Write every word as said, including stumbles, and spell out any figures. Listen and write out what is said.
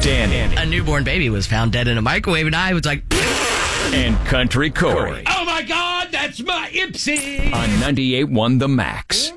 Danny. A newborn baby was found dead in a microwave, and I was like, And Country Corey. Oh my God, that's my Ipsy. On ninety-eight point one The Max.